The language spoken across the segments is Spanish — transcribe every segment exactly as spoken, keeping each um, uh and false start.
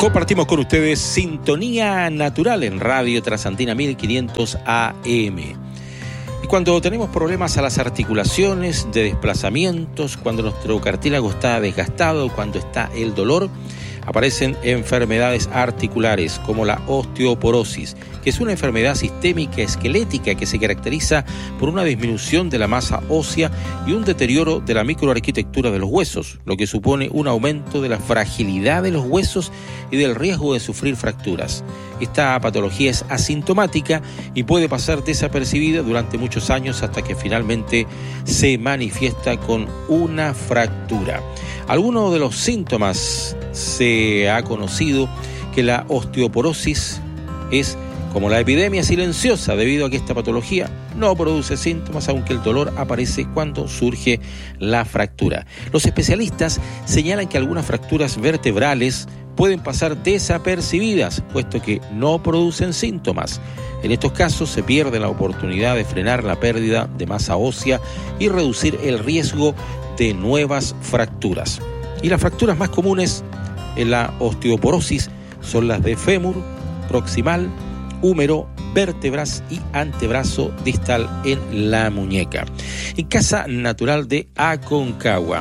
Compartimos con ustedes Sintonía Natural en Radio Trasandina mil quinientos A M. Y cuando tenemos problemas a las articulaciones, de desplazamientos, cuando nuestro cartílago está desgastado, cuando está el dolor, aparecen enfermedades articulares como la osteoporosis, que es una enfermedad sistémica esquelética que se caracteriza por una disminución de la masa ósea y un deterioro de la microarquitectura de los huesos, lo que supone un aumento de la fragilidad de los huesos y del riesgo de sufrir fracturas. Esta patología es asintomática y puede pasar desapercibida durante muchos años hasta que finalmente se manifiesta con una fractura. Algunos de los síntomas: se ha conocido que la osteoporosis es como la epidemia silenciosa, debido a que esta patología no produce síntomas, aunque el dolor aparece cuando surge la fractura. Los especialistas señalan que algunas fracturas vertebrales pueden pasar desapercibidas, puesto que no producen síntomas. En estos casos se pierde la oportunidad de frenar la pérdida de masa ósea y reducir el riesgo de nuevas fracturas. Y las fracturas más comunes en la osteoporosis son las de fémur, proximal, húmero, vértebras y antebrazo distal en la muñeca. En Casa Natural de Aconcagua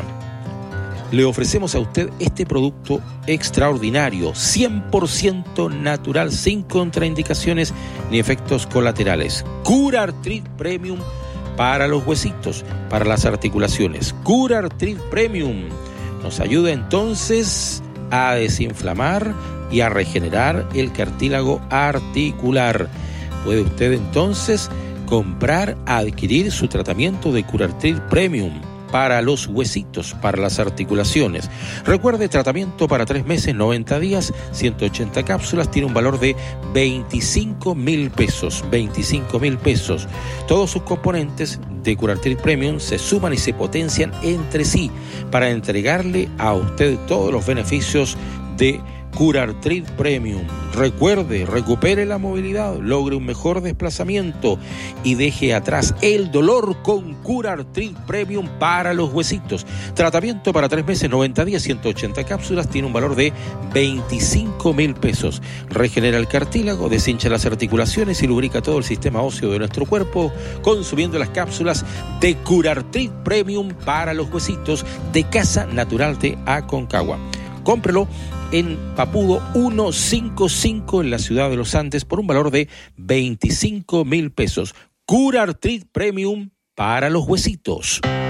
le ofrecemos a usted este producto extraordinario, cien por ciento natural, sin contraindicaciones ni efectos colaterales. CuraArthrit Premium para los huesitos, para las articulaciones. CuraArthrit Premium nos ayuda entonces a desinflamar y a regenerar el cartílago articular. Puede usted entonces comprar, adquirir su tratamiento de CuraArthrit Premium para los huesitos, para las articulaciones. Recuerde, tratamiento para tres meses, noventa días, ciento ochenta cápsulas, tiene un valor de veinticinco mil pesos. veinticinco mil pesos. Todos sus componentes de CuraArthrit Premium se suman y se potencian entre sí para entregarle a usted todos los beneficios de CuraArthrit Premium. Recuerde, recupere la movilidad, logre un mejor desplazamiento y deje atrás el dolor con CuraArthrit Premium para los huesitos. Tratamiento para tres meses, noventa días, ciento ochenta cápsulas, tiene un valor de veinticinco mil pesos. Regenera el cartílago, deshincha las articulaciones y lubrica todo el sistema óseo de nuestro cuerpo, consumiendo las cápsulas de CuraArthrit Premium para los huesitos de Casa Natural de Aconcagua. Cómprelo en Papudo ciento cincuenta y cinco en la ciudad de Los Andes por un valor de veinticinco mil pesos. CuraArthrit Premium para los huesitos.